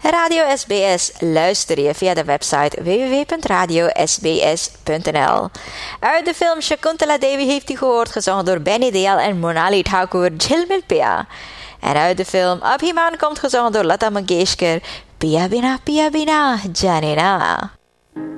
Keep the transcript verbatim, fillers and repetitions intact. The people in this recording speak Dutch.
Radio S B S luister je via de website w w w punt radio s b s punt n l. Uit de film Shakuntala Devi heeft u gehoord, gezongen door Benny Dayal en Monali Thakur, Jhilmil Piya. En uit de film Abhiman komt gezongen door Lata Mangeshkar, Piya Bina Piya Bina Jane Na.